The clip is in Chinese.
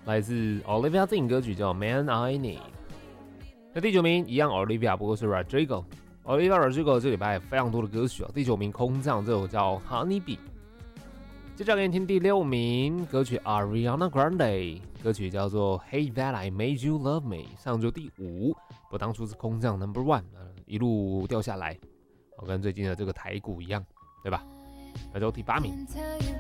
来自 Olivia 电影歌曲叫《Man I Need》。那第9名一样 Olivia， 不过是 Rodrigo。Olivia Rodrigo 这礼拜非常多的歌曲第9名空降这首叫 Honeybee。接着给你听第6名歌曲 Ariana Grande， 歌曲叫做 Hey That I Made You Love Me， 上周第5，不当初是空降 No.1， 一路掉下来，跟最近的这个台股一样，对吧？来周第8名。